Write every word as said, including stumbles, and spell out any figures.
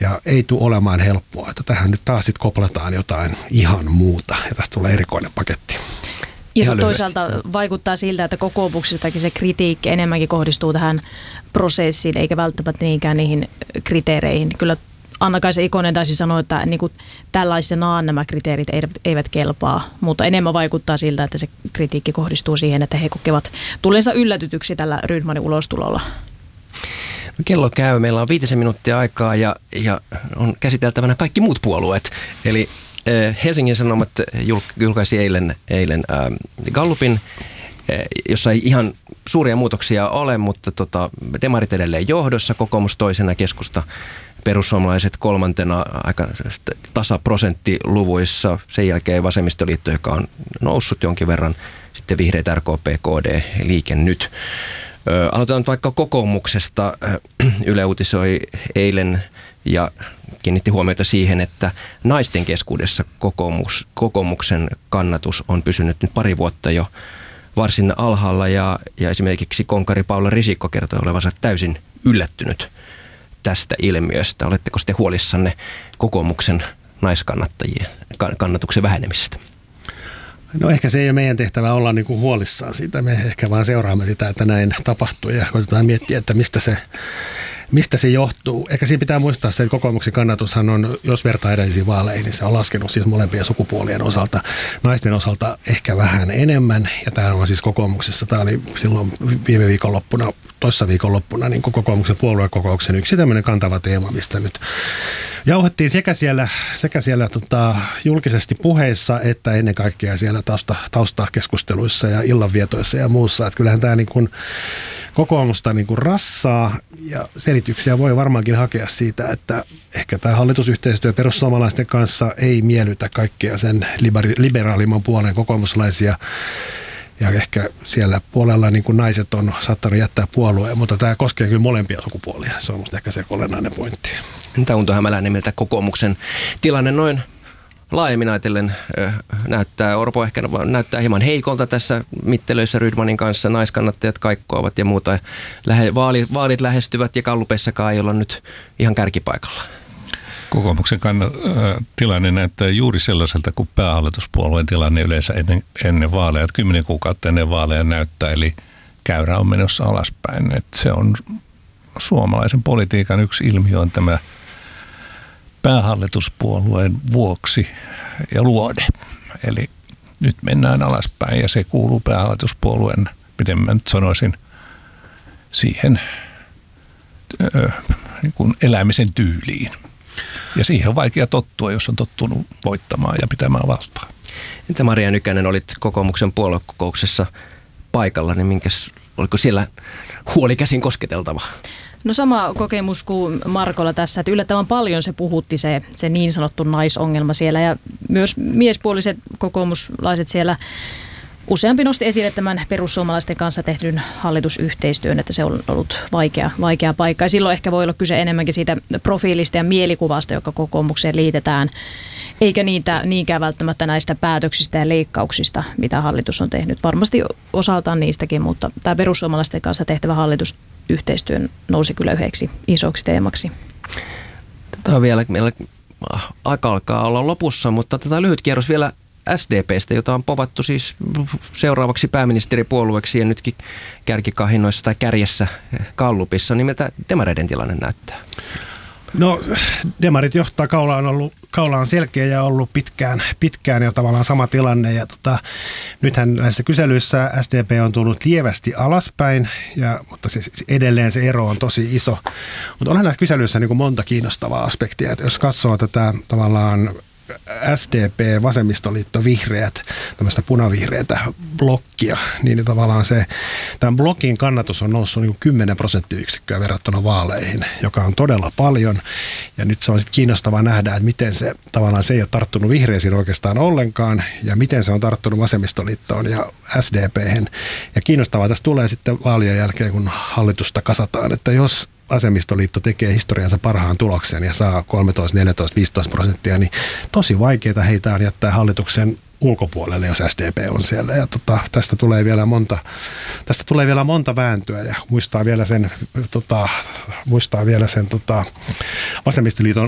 ja ei tule olemaan helppoa, että tähän nyt taas sitten koplataan jotain ihan muuta ja tästä tulee erikoinen paketti. Ja se toisaalta vaikuttaa siltä, että kokoomuksestakin se kritiikki enemmänkin kohdistuu tähän prosessiin, eikä välttämättä niinkään niihin kriteereihin. Kyllä Anna-Kaisa Ikonen taisi sanoa, että niin kuin tällaisenaan nämä kriteerit eivät, eivät kelpaa, mutta enemmän vaikuttaa siltä, että se kritiikki kohdistuu siihen, että he kokevat tulensa yllätytyksi tällä Rydmanin ulostulolla. No, kello käy. Meillä on viitisen minuuttia aikaa ja, ja on käsiteltävänä kaikki muut puolueet. Eli äh, Helsingin Sanomat julkaisi eilen, eilen äh, Gallupin, äh, jossa ei ihan suuria muutoksia ole, mutta tota, demarit edelleen johdossa, kokoomus toisena, keskusta, perussuomalaiset kolmantena aika tasaprosenttiluvuissa, sen jälkeen vasemmistoliitto, joka on noussut jonkin verran, sitten vihreät, R K P, K D, Liike Nyt. Ö, aloitetaan vaikka kokoomuksesta. Yle uutisoi eilen ja kiinnitti huomiota siihen, että naisten keskuudessa kokoomus, kokoomuksen kannatus on pysynyt nyt pari vuotta jo varsin alhaalla ja, ja esimerkiksi konkari Paula Risikko kertoi olevansa täysin yllättynyt tästä ilmiöstä. Oletteko te huolissanne kokoomuksen naiskannattajien kannatuksen vähenemisestä? No ehkä se ei ole meidän tehtävä olla niin kuin huolissaan siitä. Me ehkä vaan seuraamme sitä, että näin tapahtuu ja koitetaan miettiä, että mistä se, mistä se johtuu. Ehkä siinä pitää muistaa se, että kokoomuksen kannatushan on, jos vertaa edellisiin vaaleihin, niin se on laskenut siis molempien sukupuolien osalta. Naisten osalta ehkä vähän enemmän ja tämä on siis kokoomuksessa. Tämä oli silloin viime viikonloppuna, toissa viikonloppuna niin kokoomuksen puoluekokouksen yksi tämmöinen kantava teema, mistä nyt jauhettiin sekä siellä, sekä siellä tota, julkisesti puheissa että ennen kaikkea siellä tausta, taustakeskusteluissa ja illanvietoissa ja muussa. Että kyllähän tämä niin kuin kokoomusta niin kuin rassaa ja selityksiä voi varmaankin hakea siitä, että ehkä tämä hallitusyhteistyö perussuomalaisten kanssa ei miellytä kaikkia sen liberaalimman puolen kokoomuslaisia. Ja ehkä siellä puolella niin kuin naiset on saattanut jättää puolueen, mutta tämä koskee kyllä molempia sukupuolia. Se on musta ehkä se olennainen pointti. Entä Unto Hämäläinen, kokoomuksen tilanne noin laajemmin ajatellen äh, näyttää, Orpo ehkä näyttää hieman heikolta tässä mittelöissä Rydmanin kanssa, naiskannattajat kaikkoavat ja muuta. Lähe, vaalit, vaalit lähestyvät ja Gallupessakaan ei olla nyt ihan kärkipaikalla. Kokoomuksen kannat, äh, tilanne näyttää juuri sellaiselta kuin päähallituspuolueen tilanne yleensä ennen, ennen vaaleja. Kymmenen kuukautta ennen vaaleja näyttää, eli käyrä on menossa alaspäin. Et se on suomalaisen politiikan yksi ilmiö on tämä päähallituspuolueen vuoksi ja luode. Eli nyt mennään alaspäin ja se kuuluu päähallituspuolueen, miten mä nyt sanoisin, siihen äh, niin kuin elämisen tyyliin. Ja siihen on vaikea tottua, jos on tottunut voittamaan ja pitämään valtaa. Entä Maria Nykänen, olit kokoomuksen puoluekokouksessa paikalla, niin minkäs, oliko siellä huoli käsin kosketeltava? No sama kokemus kuin Markolla tässä, että yllättävän paljon se puhutti se, se niin sanottu naisongelma siellä ja myös miespuoliset kokoomuslaiset siellä. Useampi nosti esille tämän perussuomalaisten kanssa tehdyn hallitusyhteistyön, että se on ollut vaikea, vaikea paikka. Ja silloin ehkä voi olla kyse enemmänkin siitä profiilista ja mielikuvasta, joka kokoomukseen liitetään, eikä niitä, niinkään välttämättä näistä päätöksistä ja leikkauksista, mitä hallitus on tehnyt. Varmasti osaltaan niistäkin, mutta tämä perussuomalaisten kanssa tehtävä hallitusyhteistyö nousi kyllä yhdeksi isoksi teemaksi. Tätä on vielä, meillä aika alkaa olla lopussa, mutta tätä lyhyt kierros vielä S D P:stä, jota on povattu siis seuraavaksi pääministeripuolueeksi ja nytkin kärkikahinoissa tai kärjessä Gallupissa, niin miltä demareiden tilanne näyttää? No demarit johtaa, kaula on, ollut, kaula on selkeä ja ollut pitkään, pitkään ja tavallaan sama tilanne. Ja tota, nythän näissä kyselyissä S D P on tullut lievästi alaspäin, ja, mutta siis edelleen se ero on tosi iso. Mutta onhan näissä kyselyissä niin kuin monta kiinnostavaa aspektia. Että jos katsoo tätä tavallaan S D P, vasemmistoliitto, vihreät, tämmöistä punavihreätä blokkia, niin tavallaan se, tämän blokin kannatus on noussut niin kuin kymmenen prosenttiyksikköä verrattuna vaaleihin, joka on todella paljon. Ja nyt se on sitten kiinnostavaa nähdä, että miten se tavallaan se ei ole tarttunut vihreisiin oikeastaan ollenkaan, ja miten se on tarttunut vasemmistoliittoon ja S D P:hen. Ja kiinnostavaa tässä tulee sitten vaalien jälkeen, kun hallitusta kasataan, että jos vasemmistoliitto tekee historiansa parhaan tuloksen ja saa kolmetoista, neljätoista, viisitoista prosenttia, niin tosi vaikeaa heitä on jättää hallituksen ulkopuolelle, jos S D P on siellä. Ja tota, tästä tulee vielä monta, tästä tulee vielä monta vääntöä ja muistaa vielä sen, tota, muistaa vielä sen tota, vasemmistoliiton